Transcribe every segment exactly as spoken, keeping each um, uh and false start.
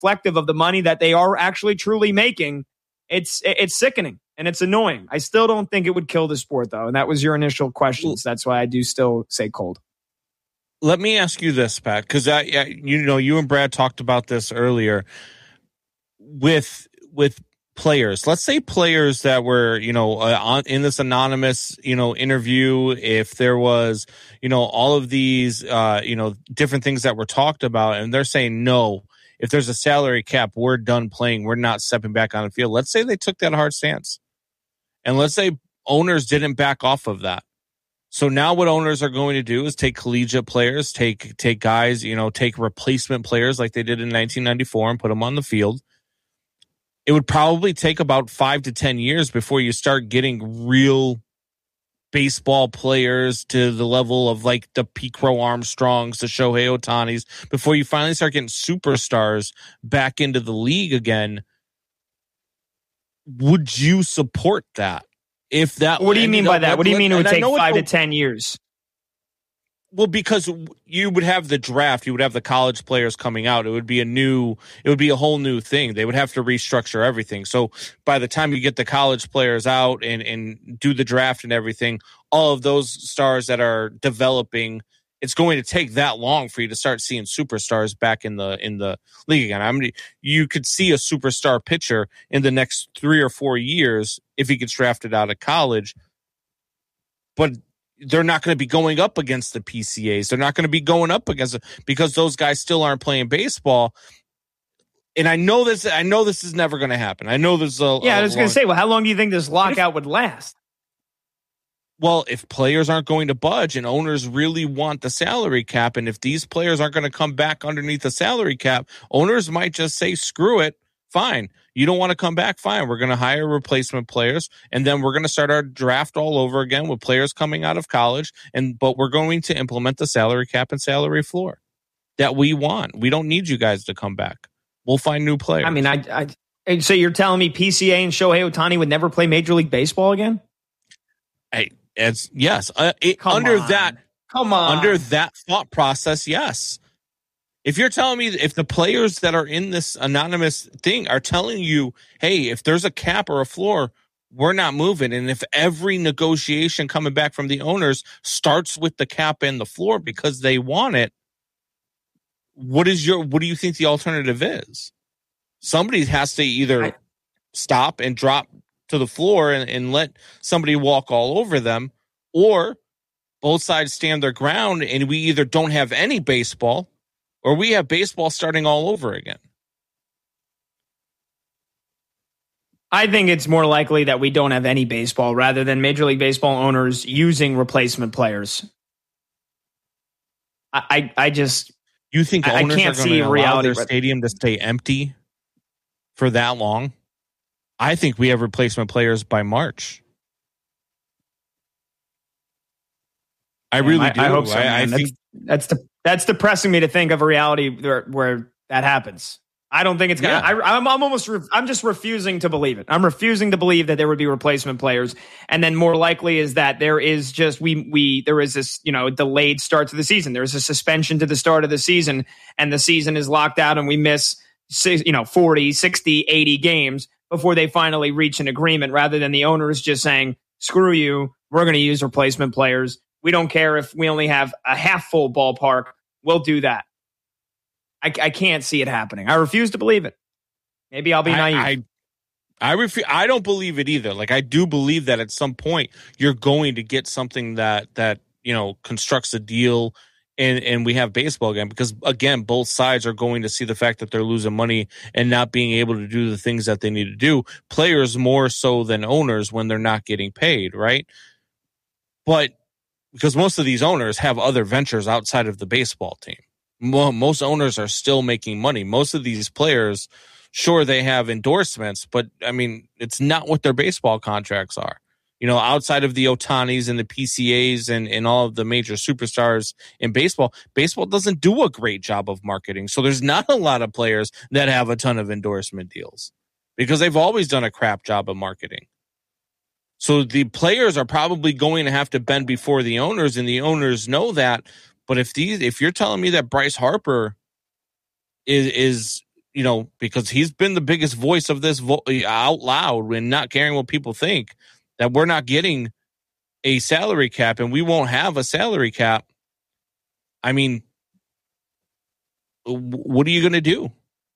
reflective of the money that they are actually truly making, it's it's sickening and it's annoying. I still don't think it would kill the sport, though. And that was your initial questions. That's why I do still say cold. Let me ask you this, Pat, because I, you know, you and Brad talked about this earlier with with players. Let's say players that were, you know, uh, on, in this anonymous, you know, interview. If there was, you know, all of these, uh, you know, different things that were talked about, and they're saying no. If there's a salary cap, we're done playing. We're not stepping back on the field. Let's say they took that hard stance, and let's say owners didn't back off of that. So now what owners are going to do is take collegiate players, take take guys, you know, take replacement players like they did in nineteen ninety-four and put them on the field. It would probably take about five to ten years before you start getting real baseball players to the level of like the Pete Crow Armstrongs, the Shohei Ohtanis, before you finally start getting superstars back into the league again. Would you support that? If that, what do you mean by that? What do you mean it would take five to ten years? Well, because you would have the draft, you would have the college players coming out. It would be a new, it would be a whole new thing. They would have to restructure everything. So by the time you get the college players out and, and do the draft and everything, all of those stars that are developing, it's going to take that long for you to start seeing superstars back in the in the league again. I mean, you could see a superstar pitcher in the next three or four years if he gets drafted out of college, but they're not going to be going up against the P C As. They're not going to be going up against it because those guys still aren't playing baseball. And I know this. I know this is never going to happen. I know there's a yeah. A I was going to say, well, how long do you think this lockout if, would last? Well, if players aren't going to budge and owners really want the salary cap, and if these players aren't going to come back underneath the salary cap, owners might just say, screw it. Fine. You don't want to come back? Fine. We're going to hire replacement players, and then we're going to start our draft all over again with players coming out of college, and but we're going to implement the salary cap and salary floor that we want. We don't need you guys to come back. We'll find new players. I mean, I, I so you're telling me P C A and Shohei Ohtani would never play Major League Baseball again? Hey, it's yes. Uh, it, under on. that, come on, under that thought process, yes. If you're telling me if the players that are in this anonymous thing are telling you, hey, if there's a cap or a floor, we're not moving. And if every negotiation coming back from the owners starts with the cap and the floor because they want it, what is your, what do you think the alternative is? Somebody has to either I, stop and drop to the floor and, and let somebody walk all over them, or both sides stand their ground and we either don't have any baseball or we have baseball starting all over again. I think it's more likely that we don't have any baseball rather than Major League Baseball owners using replacement players. I, I, I just... You think I, owners I can't are going see to allow reality their stadium to stay empty for that long? I think we have replacement players by March. I Damn, really I, do. I hope so. I, I that's, think that's the that's depressing me to think of a reality where, where that happens. I don't think it's gonna. Yeah. I, I'm, I'm almost. Re, I'm just refusing to believe it. I'm refusing to believe that there would be replacement players, and then more likely is that there is just we we there is this you know delayed start to the season. There's a suspension to the start of the season, and the season is locked out, and we miss you know forty, sixty, eighty games before they finally reach an agreement. Rather than the owners just saying, "Screw you, we're going to use replacement players. We don't care if we only have a half full ballpark. We'll do that." I, I can't see it happening. I refuse to believe it. Maybe I'll be naive. I I, I, refu- I don't believe it either. Like, I do believe that at some point you're going to get something that that you know constructs a deal, and and we have baseball again. Because again, both sides are going to see the fact that they're losing money and not being able to do the things that they need to do. Players more so than owners when they're not getting paid, right? But because most of these owners have other ventures outside of the baseball team. Well, most owners are still making money. Most of these players, sure, they have endorsements, but I mean, it's not what their baseball contracts are. You know, outside of the Ohtanis and the P C As and, and all of the major superstars in baseball, baseball doesn't do a great job of marketing. So there's not a lot of players that have a ton of endorsement deals because they've always done a crap job of marketing. So the players are probably going to have to bend before the owners, and the owners know that. But if these, if you're telling me that Bryce Harper is is you know, because he's been the biggest voice of this vo- out loud and not caring what people think, that we're not getting a salary cap and we won't have a salary cap. I mean, what are you going to do?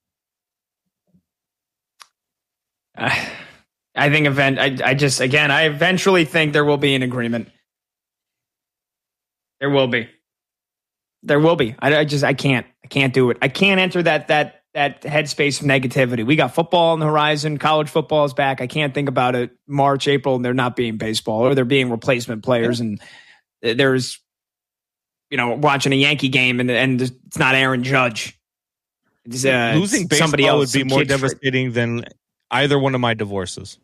Uh, I think event. I, I just again, I eventually think there will be an agreement. There will be. There will be. I, I just I can't. I can't do it. I can't enter that that that headspace of negativity. We got football on the horizon. College football is back. I can't think about it March, April, and there not being baseball or there being replacement players, and there's, you know, watching a Yankee game and and it's not Aaron Judge. It's, uh, Losing baseball somebody else, would be more devastating for, than either one of my divorces.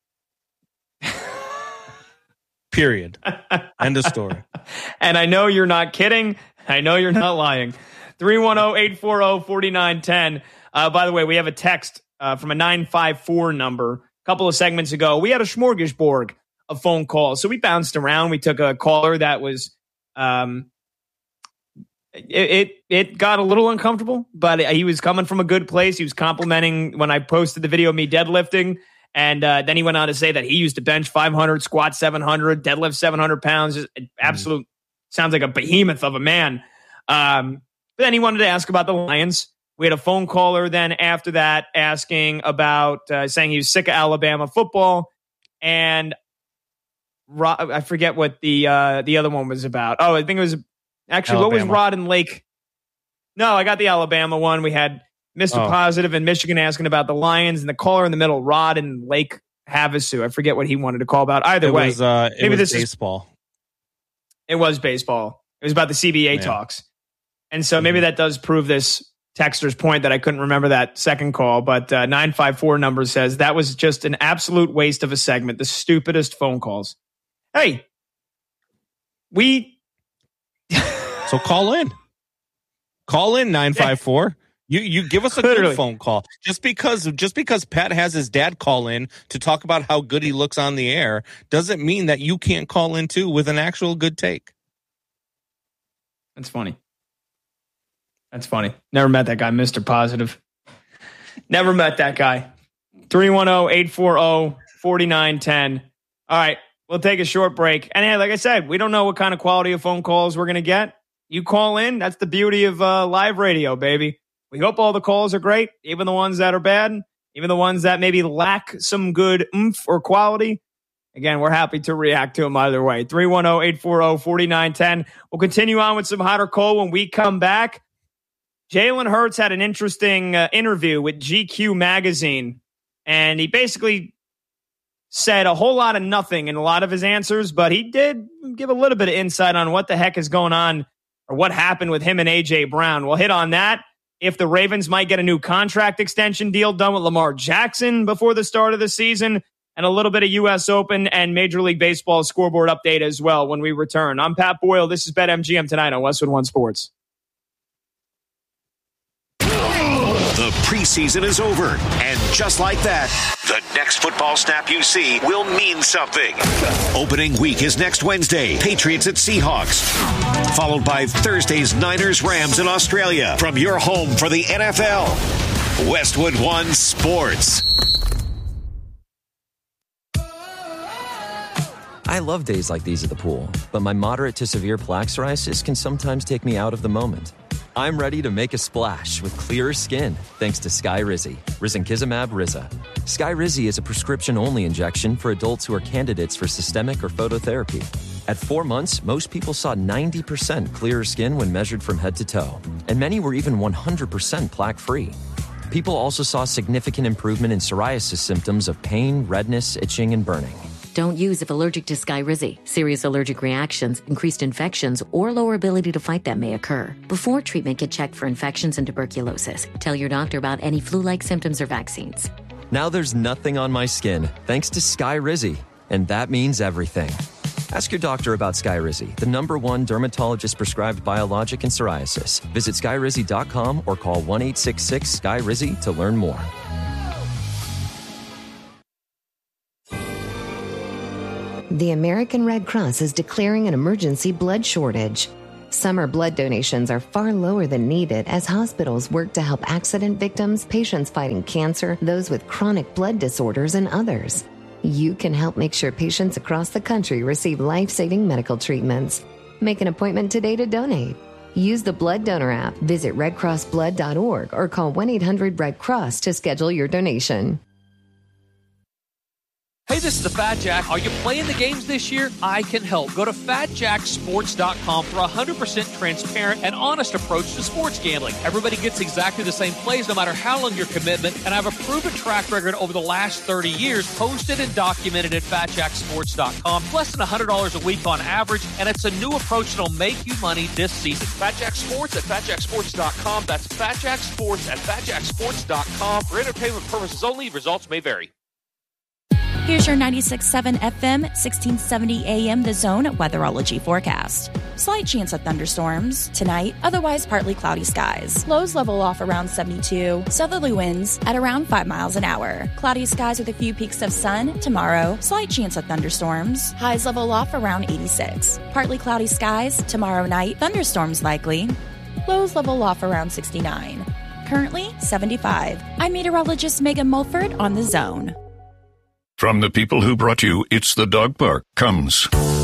Period. End of story. And I know you're not kidding. I know you're not lying. three one zero, eight four zero, four nine one zero. Uh, by the way, we have a text uh, from a nine five four number. A couple of segments ago, we had a smorgasbord of phone calls. So we bounced around. We took a caller that was, um, it, it, it got a little uncomfortable, but he was coming from a good place. He was complimenting when I posted the video of me deadlifting. And uh, then he went on to say that he used to bench five hundred, squat seven hundred, deadlift seven hundred pounds. Just absolute, mm. sounds like a behemoth of a man. Um, but then he wanted to ask about the Lions. We had a phone caller then after that asking about, uh, saying he was sick of Alabama football. And Ro- I forget what the uh, the other one was about. Oh, I think it was actually, Alabama. What was Rod and Lake? No, I got the Alabama one. We had Mister Oh. Positive in Michigan asking about the Lions, and the caller in the middle, Rod and Lake Havasu. I forget what he wanted to call about. Either it way, was, uh, it maybe was this baseball. Is, it was baseball. It was about the C B A yeah. talks. And so maybe mm-hmm. that does prove this texter's point that I couldn't remember that second call. But uh, nine five four number says that was just an absolute waste of a segment. The stupidest phone calls. Hey, we. So call in. Call in nine five four. You you give us a Literally. good phone call. Just because just because Pat has his dad call in to talk about how good he looks on the air doesn't mean that you can't call in too with an actual good take. That's funny. That's funny. Never met that guy, Mister Positive. Never met that guy. three one zero, eight four zero, four nine one zero. All right, we'll take a short break. And hey, like I said, we don't know what kind of quality of phone calls we're going to get. You call in. That's the beauty of uh, live radio, baby. We hope all the calls are great, even the ones that are bad, even the ones that maybe lack some good oomph or quality. Again, we're happy to react to them either way. three one zero, eight four zero, four nine one zero. We'll continue on with some hot or cold when we come back. Jalen Hurts had an interesting uh, interview with G Q magazine, and he basically said a whole lot of nothing in a lot of his answers, but he did give a little bit of insight on what the heck is going on or what happened with him and A J Brown. We'll hit on that. If the Ravens might get a new contract extension deal done with Lamar Jackson before the start of the season, and a little bit of U S Open and Major League Baseball scoreboard update as well when we return. I'm Pat Boyle. This is BetMGM tonight on Westwood One Sports. The preseason is over, and just like that, the next football snap you see will mean something. Opening week is next Wednesday, Patriots at Seahawks, followed by Thursday's Niners-Rams in Australia. From your home for the N F L, Westwood One Sports. I love days like these at the pool, but my moderate to severe plaque psoriasis can sometimes take me out of the moment. I'm ready to make a splash with clearer skin thanks to Skyrizi, risankizumab Riza. Skyrizi is a prescription-only injection for adults who are candidates for systemic or phototherapy. At four months, most people saw ninety percent clearer skin when measured from head to toe, and many were even one hundred percent plaque-free. People also saw significant improvement in psoriasis symptoms of pain, redness, itching, and burning. Don't use if allergic to Skyrizi. Serious allergic reactions, increased infections, or lower ability to fight them may occur. Before treatment, get checked for infections and tuberculosis. Tell your doctor about any flu-like symptoms or vaccines. Now there's nothing on my skin thanks to Skyrizi, and that means everything. Ask your doctor about Skyrizi, the number one dermatologist-prescribed biologic in psoriasis. Visit skyrizi dot com or call one eight six six, S K Y R I Z I to learn more. The American Red Cross is declaring an emergency blood shortage. Summer blood donations are far lower than needed as hospitals work to help accident victims, patients fighting cancer, those with chronic blood disorders, and others. You can help make sure patients across the country receive life-saving medical treatments. Make an appointment today to donate. Use the Blood Donor app, visit red cross blood dot org, or call one eight hundred red cross to schedule your donation. Hey, this is the Fat Jack. Are you playing the games this year? I can help. Go to fat jack sports dot com for a one hundred percent transparent and honest approach to sports gambling. Everybody gets exactly the same plays no matter how long your commitment, and I have a proven track record over the last thirty years, posted and documented at fat jack sports dot com. Less than one hundred dollars a week on average, and it's a new approach that'll make you money this season. FatJack Sports at fat jack sports dot com. That's FatJack Sports at fat jack sports dot com. For entertainment purposes only, results may vary. Here's your ninety-six point seven F M, sixteen seventy A M The Zone weatherology forecast. Slight chance of thunderstorms tonight, otherwise partly cloudy skies. Lows level off around seventy-two. Southerly winds at around five miles an hour. Cloudy skies with a few peaks of sun tomorrow. Slight chance of thunderstorms. Highs level off around eighty-six. Partly cloudy skies tomorrow night. Thunderstorms likely. Lows level off around sixty-nine. Currently seventy-five. I'm meteorologist Megan Mulford on The Zone. From the people who brought you It's the Dog Park comes